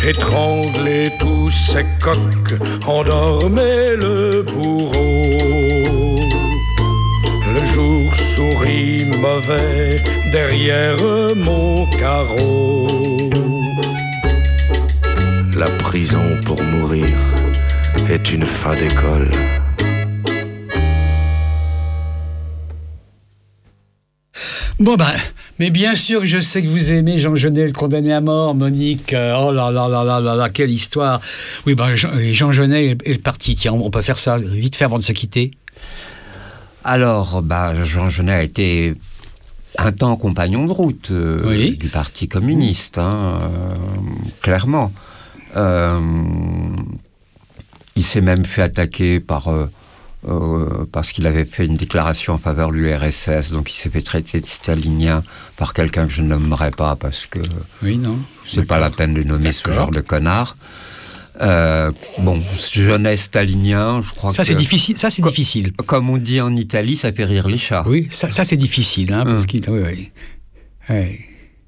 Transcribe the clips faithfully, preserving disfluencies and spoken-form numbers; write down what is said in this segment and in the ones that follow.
étranglez tous ces coqs, endormez le bourreau. Le jour sourit mauvais derrière mon carreau. La prison pour mourir est une fin d'école. Bon ben, mais bien sûr que je sais que vous aimez Jean Genet, le condamné à mort, Monique. Oh là là là là là là, quelle histoire. Oui, ben Jean, Jean Genet est le parti. Tiens, on peut faire ça vite fait avant de se quitter. Alors, bah, Jean Genet a été un temps compagnon de route euh, oui. du Parti communiste, hein, euh, clairement. Euh, il s'est même fait attaquer par... Euh, Euh, parce qu'il avait fait une déclaration en faveur de l'U R S S, donc il s'est fait traiter de stalinien par quelqu'un que je ne nommerai pas parce que oui, non. c'est D'accord. pas la peine de nommer D'accord. ce genre de connard. Euh, bon, jeunesse stalinien, je crois ça, que... C'est difficile, ça, c'est co- difficile. Comme on dit en Italie, ça fait rire les chats. Oui, ça, ça c'est difficile, hein, parce hum. qu'il... Oui, oui. oui.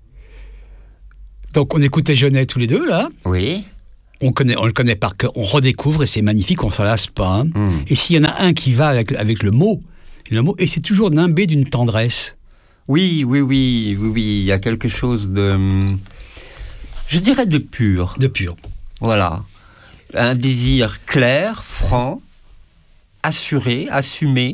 Donc, on écoutait Genet tous les deux, là. Oui. On, connaît, on le connaît par cœur, on redécouvre et c'est magnifique, on ne s'en lasse pas. Hein. Mm. Et s'il y en a un qui va avec, avec le mot, le mot, et c'est toujours nimbé d'une tendresse. Oui, oui, oui, oui, oui, il y a quelque chose de, je dirais de pur. De pur. Voilà. Un désir clair, franc, assuré, assumé,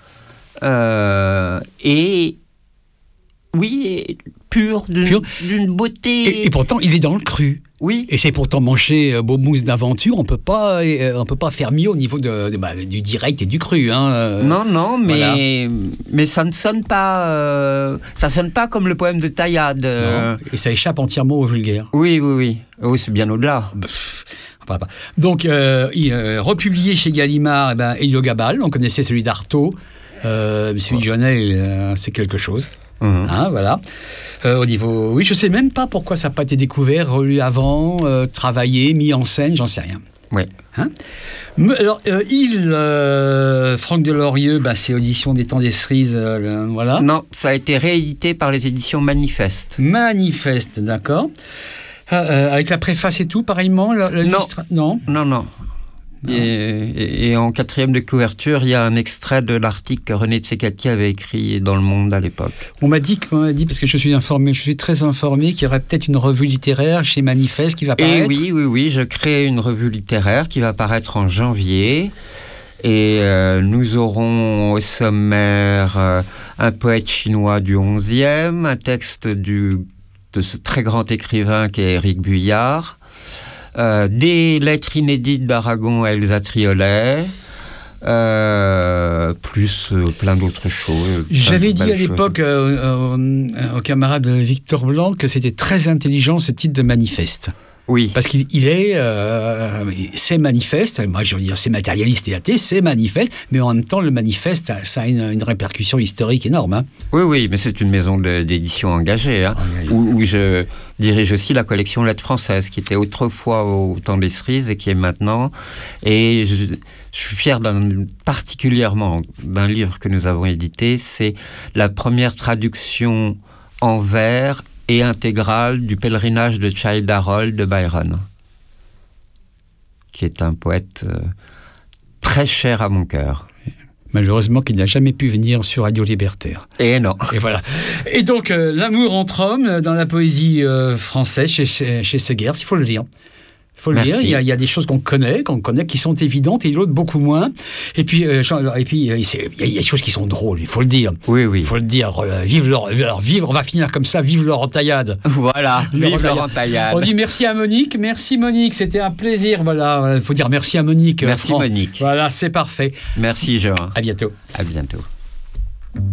euh, et oui, pur, d'une, pur. d'une beauté. Et, et pourtant, il est dans le cru. Oui. Et c'est pourtant mancher euh, beau mousse d'aventure, on peut pas, euh, on peut pas faire mieux au niveau de, de, bah, du direct et du cru. Hein, euh, non, non, mais, voilà. mais ça ne sonne pas, euh, ça sonne pas comme le poème de Taillade. Euh... Et ça échappe entièrement au vulgaire. Oui, oui, oui. Oui, c'est bien au-delà. Bah, pff, pas. Donc, euh, il, euh, republié chez Gallimard, eh ben, Elio Gabal, on connaissait celui d'Artaud, euh, celui de Genet, euh, c'est quelque chose. Mmh. Hein, voilà. Euh, au niveau, oui, je sais même pas pourquoi ça n'a pas été découvert, relu avant, euh, travaillé, mis en scène, j'en sais rien. Oui. Hein Alors, euh, il, euh, Franck Delorieux, bah, c'est Audition des Temps des Cerises, euh, voilà. Non, ça a été réédité par les éditions Manifeste. Manifeste, d'accord. Euh, avec la préface et tout, pareillement. La, la non. Illustra... non, non, non. Et, et, et en quatrième de couverture, il y a un extrait de l'article que René Tsekati avait écrit dans Le Monde à l'époque. On m'a dit, on m'a dit, parce que je suis informé, je suis très informé, qu'il y aurait peut-être une revue littéraire chez Manifeste qui va paraître. Et oui, oui, oui, je crée une revue littéraire qui va paraître en janvier. Et euh, nous aurons au sommaire euh, un poète chinois du onzième, un texte du, de ce très grand écrivain qu'est Éric Buillard. Euh, des lettres inédites d'Aragon à Elsa Triolet, euh, plus euh, plein d'autres choses. J'avais dit à l'époque euh, euh, au camarade Victor Blanc que c'était très intelligent ce titre de Manifeste. Oui. Parce qu'il il est, euh, c'est manifeste, moi je veux dire c'est matérialiste et athée, c'est manifeste, mais en même temps le manifeste, ça a une, une répercussion historique énorme. Hein. Oui, oui, mais c'est une maison de, d'édition engagée, hein, oh, oui, oui. Où, où je dirige aussi la collection Lettres françaises, qui était autrefois au Temps des Cerises et qui est maintenant. Et je, je suis fier d'un, particulièrement d'un livre que nous avons édité, c'est la première traduction en vers et intégrale du Pèlerinage de Childe Harold de Byron, qui est un poète euh, très cher à mon cœur. Malheureusement qu'il n'a jamais pu venir sur Radio Libertaire. Et non. Et voilà. Et donc, euh, l'amour entre hommes dans la poésie euh, française chez, chez, chez Segers, il faut le lire. Il faut le Merci. dire, il y, a, il y a des choses qu'on connaît, qu'on connaît, qui sont évidentes, et d'autres beaucoup moins. Et puis, euh, et puis euh, il y a des choses qui sont drôles, il faut le dire. Oui, oui. Il faut le dire. Euh, vive leur, leur vivre, on va finir comme ça, vive Laurent Taillade. Voilà, vive Laurent Taillade. On dit merci à Monique, merci Monique, c'était un plaisir. Voilà, il faut dire merci à Monique. Merci Franck. Monique. Voilà, c'est parfait. Merci Jean. À bientôt. À bientôt.